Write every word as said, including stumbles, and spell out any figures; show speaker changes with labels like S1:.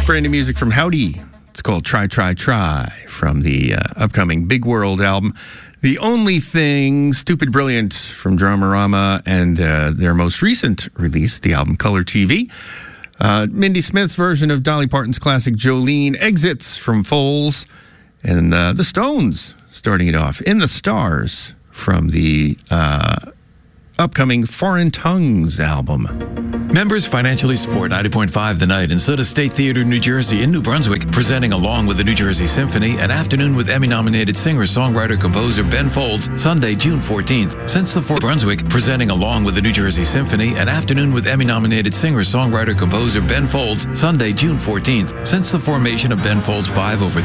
S1: brand new music from Howdy. It's called Try, Try, Try from the uh, upcoming Big World album. The Only Thing, Stupid Brilliant from Dramarama, and uh, their most recent release, the album Color T V. Uh, Mindy Smith's version of Dolly Parton's classic Jolene, Exits from Foals, and uh, The Stones starting it off. In the Stars from the uh, upcoming Foreign Tongues album.
S2: Members financially support ninety point five The Night and Soda State Theater, New Jersey in New Brunswick, presenting along with the New Jersey Symphony an afternoon with Emmy-nominated singer-songwriter-composer Ben Folds, Sunday, June fourteenth. Since the Fort Brunswick, presenting along with the New Jersey Symphony an afternoon with Emmy-nominated singer-songwriter-composer Ben Folds, Sunday, June fourteenth. Since the formation of Ben Folds Five over